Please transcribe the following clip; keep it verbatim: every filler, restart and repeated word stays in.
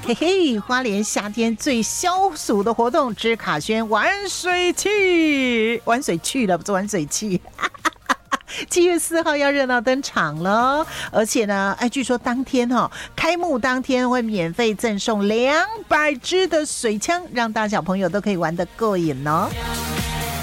嘿嘿，花莲夏天最消暑的活动之卡轩玩水器，玩水去了，不是玩水器。七月四号要热闹登场了，而且呢，哎，据说当天哈、哦，开幕当天会免费赠送两百支的水枪，让大小朋友都可以玩得过瘾哦。